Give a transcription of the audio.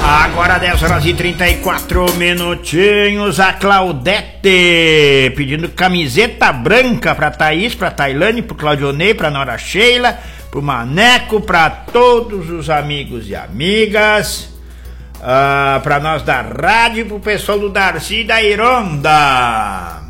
Agora 10 horas e 34 minutinhos. A Claudete pedindo camiseta branca pra Thaís, pra Tailane, pro Claudionei, pra Nora Sheila, pro Maneco, pra todos os amigos e amigas, pra nós da rádio, pro pessoal do Darcy e da Ironda.